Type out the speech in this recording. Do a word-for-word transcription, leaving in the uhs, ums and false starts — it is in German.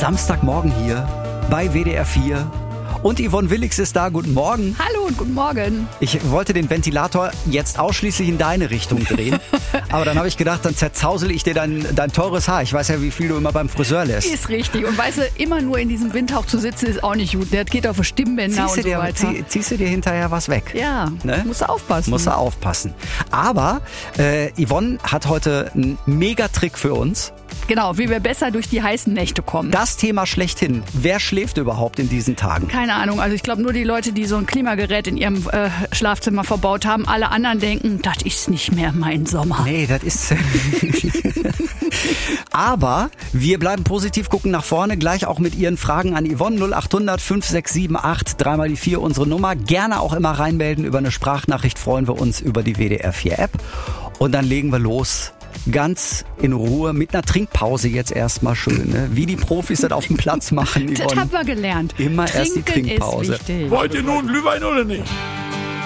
Samstagmorgen hier bei W D R vier. Und Yvonne Willigs ist da. Guten Morgen. Hallo und guten Morgen. Ich wollte den Ventilator jetzt ausschließlich in deine Richtung drehen. Aber dann habe ich gedacht, dann zerzausel ich dir dein, dein teures Haar. Ich weiß ja, wie viel du immer beim Friseur lässt. Ist richtig. Und weißt du, immer nur in diesem Windhauch zu sitzen, ist auch nicht gut. Der geht auf die Stimmbänder Ziehst und du dir, so weiter. Zieh, ziehst du dir hinterher was weg? Ja, Ne? musst du aufpassen. Musst du aufpassen. Aber äh, Yvonne hat heute einen Megatrick für uns. Genau, wie wir besser durch die heißen Nächte kommen. Das Thema schlechthin. Wer schläft überhaupt in diesen Tagen? Keine Ahnung, also ich glaube nur die Leute, die so ein Klimagerät in ihrem äh, Schlafzimmer verbaut haben, alle anderen denken, das ist nicht mehr mein Sommer. Nee, das ist... Aber wir bleiben positiv, gucken nach vorne, gleich auch mit Ihren Fragen an Yvonne. null acht hundert fünf sechs sieben acht, dreimal die vier unsere Nummer. Gerne auch immer reinmelden über eine Sprachnachricht, freuen wir uns über die W D R vier App. Und dann legen wir los. Ganz in Ruhe, mit einer Trinkpause jetzt erstmal schön, ne? Wie die Profis das auf dem Platz machen. Das Yvonne. haben wir gelernt. Immer Trinken erst die Trinkpause. ist wichtig. Wollt ihr nun Glühwein oder nicht?